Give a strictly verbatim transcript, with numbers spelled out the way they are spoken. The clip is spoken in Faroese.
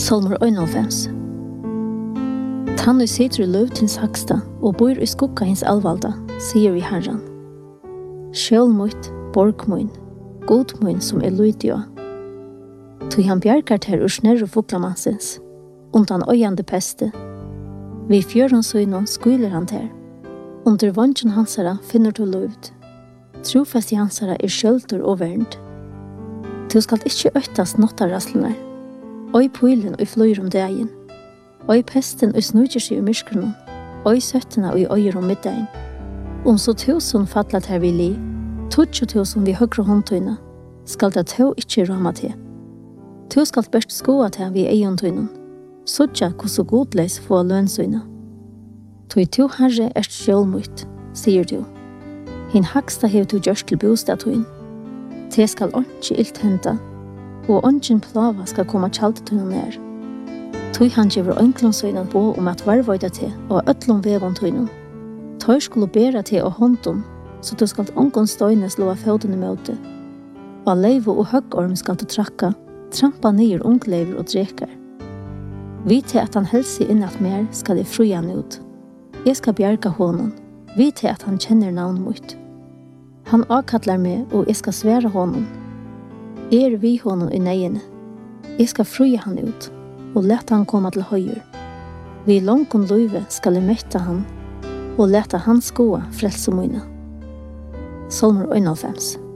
Salmer einoghálvfems. Tann og sitter i løv til saksta og bor i skugga hins alvalda, sier vi Herren. Sjøl mot, borg mun, god mun som er lydia. Tog han bjergar ter ur snerru fuglamansins, undan øyande peste. Vi fjøren søgnon skuiler han ter. Under vansjen hansara finner du løvd. Trofast i hansara er skjøltur og vernd. Du skal ikkje øytast nottarraslenar. Oi puilen og fløyr om dagen. Oi pesten og snudger seg i myskrunnen. Oi søttena og i øyer om middagen. Om så tusen fatlat her vi li, tutsi tusen vi høyre håndtøyna, skal det tå ikkje rama til. Tu skal best skoa til vi eientøynen, sutja hvordan godleis få lønsøyna. Tui tu herre erst sjølmøyt, sier du. Hin haksta hev tu gjørst til bostadtøyn. Te skal ordentlig ilt henta, og ongen plava skal komme kjaltetøyna nær. Tui han gjør ønklonsøyna på om at varvøyda til og øtlom vevontøyna. Tøy skulle bera til og håndom, så du skal ongon støyne slå av fødene møte. Og leivo og høggorm skal du trakka, trampa nyer ungleiver og drekar. Vi til at han helsi innat mer skal jeg fruja han ut. Jeg skal bjerga honom, vi til at han kjenner navn mot. Han avkattlar meg, og jeg skal svære honom. Er vi honom i neiene. Jeg skal fruja han ut, og leta han komma til høyre. Vi långon løyve skal jeg møtta han, og leta han skoa frelse mine. Salmer einoghálvfems.